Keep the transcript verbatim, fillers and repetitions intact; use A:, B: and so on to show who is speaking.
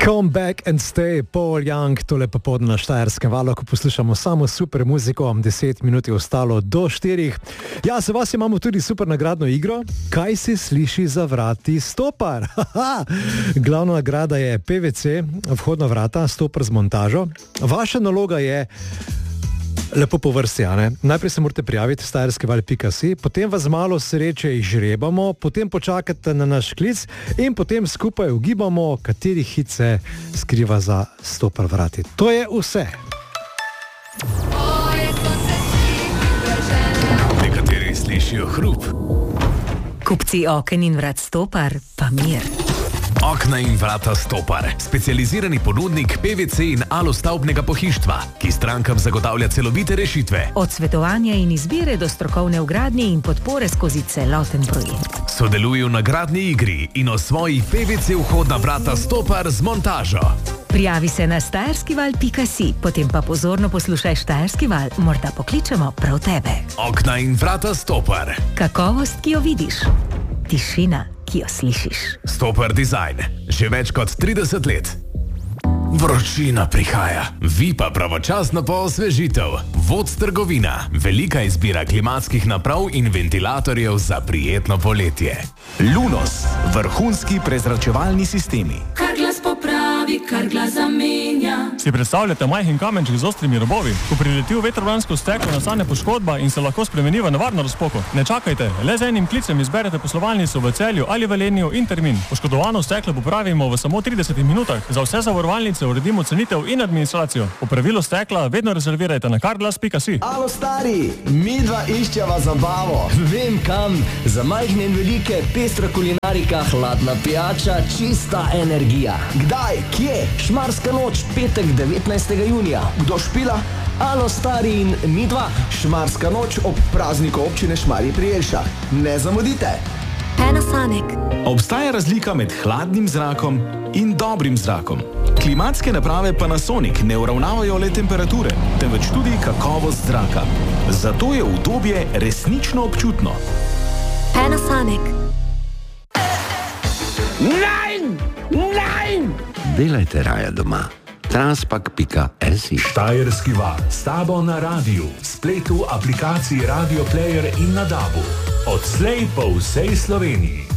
A: Come back and stay, Paul Young, tole popoldne na Štajerskem valu, ko poslušamo samo super muziko, deset minut je ostalo do štirih. Ja, za vas imamo tudi super nagradno igro, kaj se sliši za vrati Stopar. Glavna nagrada je P V C, vhodna vrata, Stopar z montažo. Vaša naloga je lepo po vrsti, a ne? Najprej se morate prijaviti štajerskival pika si, potem vas malo sreče izžrebamo, potem počakate na naš klic in potem skupaj ugibamo, kateri hit se skriva za Stopar vrati. To je vse.
B: Nekateri slišijo hrup.
C: Kupci oken in vrat Stopar, pa mir.
B: Okna in vrata Stopar, specializirani ponudnik P V C in alostavbnega pohištva, ki strankam zagotavlja celovite rešitve.
C: Od svetovanja in izbire do strokovne vgradnje in podpore skozi celoten projekt.
B: Sodeluje v nagradni igri in osvoji P V C vhodna vrata Stopar z montažo.
C: Prijavi se na štajerskival pika si, potem pa pozorno poslušaj Štajerski val, morda pokličemo prav tebe.
B: Okna in vrata Stopar.
C: Kakovost, ki jo vidiš. Tišina, ki jo slišiš.
B: Stopar Design. Že več kot trideset let. Vročina prihaja. Vi pa pravočasno po osvežitev. Vod trgovina. Velika izbira klimatskih naprav in ventilatorjev za prijetno poletje.
D: Lunos. Vrhunski prezračevalni sistemi.
E: Kar glas popravi, kar glas zamenja.
F: Si predstavljate majhen kamenček z ostrimi robovi? Ko prileti v vetrobransko steklo, nastane poškodba in se lahko spremeni v nevarno razpoko. Ne čakajte, le z enim klicem izberete poslovalnico v Celju ali Velenju in termin. Poškodovano steklo popravimo v samo tridesetih minutah. Za vse zavarovalnice uredimo cenitev in administracijo. Popravilo stekla vedno rezervirajte na carglass pika si.
G: Alo stari, midva iščeva zabavo. Vem kam, za majhne in velike, pestra kulinarika, hladna pijača, čista energija. Kdaj, kje? Šmarska noč, petek devetnajstega junija. Kdo špila? Alo stari in midva. Šmarska noč ob prazniku občine Šmarje pri Jelšah. Ne zamudite.
H: Panasonic.
D: Obstaja razlika med hladnim zrakom in dobrim zrakom. Klimatske naprave Panasonic ne uravnavajo le temperature, temveč tudi kakovost zraka. Zato je udobje resnično občutno.
H: Panasonic.
I: Nein! Nein!
J: Delajte raje doma. Transpak pika si.
K: Štajerski val s tabo na radiju, spletu, aplikaciji Radio Player in na dabu. Odslej po vsej Sloveniji.